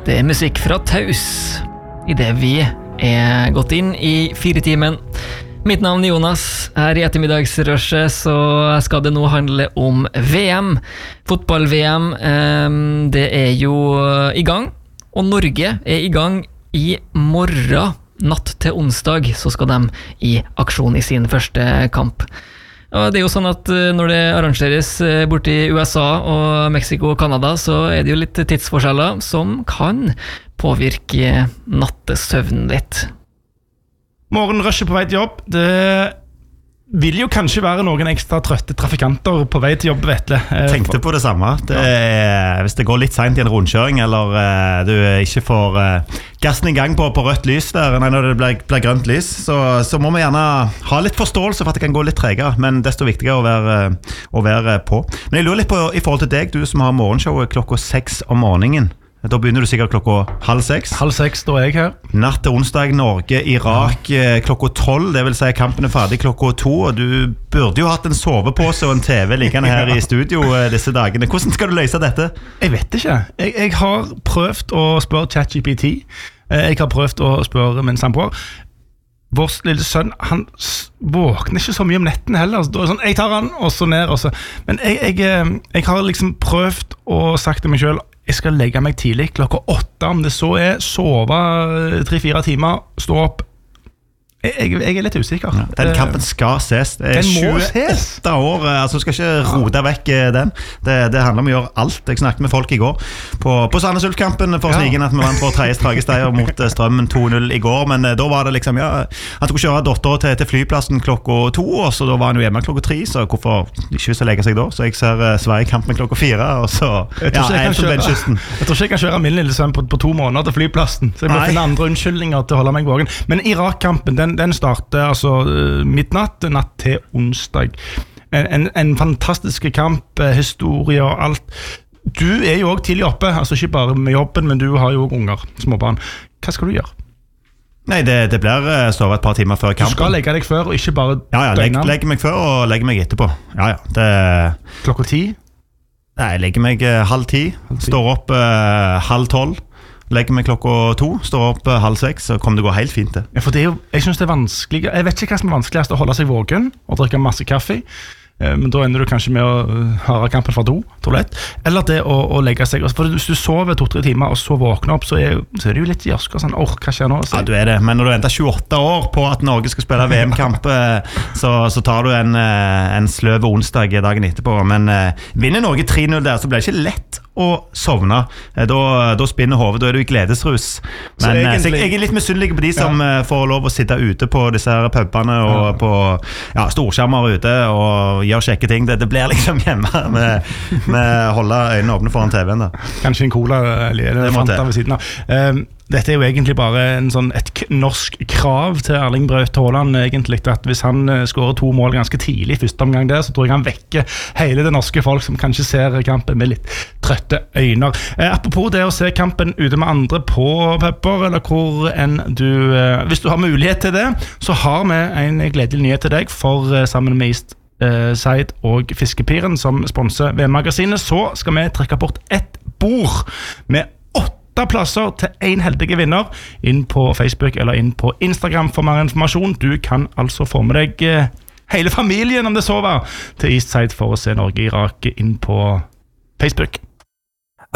Det musikk fra Taus I det vi gått inn I 4-timen. Mitt navn Jonas. Her I ettermiddagsrushet så skal det nå handle om VM. Fotball-VM. Det jo I gang, og Norge I gang I morgen. Natt til onsdag så skal de I aksjon I sin første kamp. Og det jo sånn at når det arrangeres borti USA og Mexico og Kanada, så det jo litt tidsforskjeller som kan påvirke nattesøvnen litt. Morgenrushet på vei til jobb, det vil jo kanskje være noen ekstra trøtte trafikanter på vei til jobb, Vetle. Tenkte på det samme. Hvis det går litt sent I en rundkjøring, eller du ikke får gassen I gang på rødt lys der, når det blir grønt lys, så må vi gjerne ha litt forståelse for at det kan gå litt tregere, men desto viktigere å være på. Men jeg lurer litt på, I forhold til deg, du som har morgenshowet klokka 6 om morgenen, da begynner du sikkert klokka 5:30. 5:30 står jeg her. Natt til onsdag, Norge, Irak, klokka 12, det vil si kampen ferdig klokka 2, og du burde jo hatt en sovepose og en TV liggende her I studio disse dagene. Hvordan skal du løse dette? Jeg vet ikke. Jeg har prøvd å spørre ChatGPT. Jeg har prøvd å spørre min samboer. Vår lille sønn, han våkner ikke så mye om netten heller. Da sånn, jeg tar han, og så ned, og så. Men jeg har liksom prøvd å sagt til meg selv, jeg skal legge meg tidlig, klokka 8, om det så sove 3-4 timer, stå opp. Jeg litt usikker. Ja, den kampen skal ses. Den må ses. 28 år, altså skal ikke rote vekk den. Det handler om å gjøre alt. Jeg snakket med folk I går på Sandnes Ulf-kampen for snigen at vi vant vår tredje Stragesteier mot Strømmen 2-0 I går, men da var det liksom, han skulle kjøre dotteren til flyplassen klokka 2, og så da var han jo hjemme klokka 3, så hvorfor ikke så legge seg da? Så jeg ser Sverige-kampen klokka 4, og så jeg tror ikke jeg kan kjøre min lille sønn på 2 måneder til flyplassen, så jeg må finne andre unnskyldninger til å holde meg vågen. Men Irak-kampen, den starter altså midnatt, natt til onsdag. En fantastisk kamp, historie og alt. Du jo også tidlig oppe, altså ikke bare med jobben, men du har jo også unger, småbarn. Hva skal du gjøre? Nei, det blir sove et par timer før kampen. Du skal legge deg før, og ikke bare døgnet? Legge meg før og legge meg etterpå. Klokka 10? Nei, jeg legger meg 9:30, står opp 11:30. Legger meg klokka 2, står opp 5:30, så kommer det gå helt fint det. Ja, for jeg synes det vanskelig. Jeg vet ikke hva som vanskeligst, å holde seg vågen og drikke masse kaffe. Men da ender du kanskje med å høre kampen fra 2, toalett. Eller det å legge seg. For hvis du sover 2-3 timer og så våkner opp, så det jo litt jørsk og sånn, hva skjer nå? Ja, du det. Men når du venter 28 år på at Norge skal spille VM-kamp, så tar du en sløv onsdag dagen etterpå. Men vinner Norge 3-0 der, så blir det ikke lett å sovne. Da spinner hovedet, da du I gledesrus. Men jeg litt misunnelig på de som får lov å sitte ute på disse her pubene og på storskjermer ute og gjør kjekke ting. Det blir liksom hjemme med holde øynene åpne foran TV-en da. Kanskje en cola eller Fanta ved siden av. Dette jo egentlig bare et norsk krav til Erling Braut Haaland egentlig, at hvis han skårer 2 mål ganske tidlig I første omgang der, så tror jeg han vekker hele det norske folk som kanskje ser kampen med litt trøtte øyne. Apropos det å se kampen ute med andre på pubber, eller hvor enn du, hvis du har mulighet til det, så har vi en gledelig nyhet til deg, for sammen med Eastside og Fiskepiren som sponser VM-magasinet, så skal vi trekke bort et bord med 8 plasser til en heldige vinner inn på Facebook eller inn på Instagram for mer informasjon. Du kan altså få med deg hele familien om det så var til Eastside for å se Norge-Irak inn på Facebook.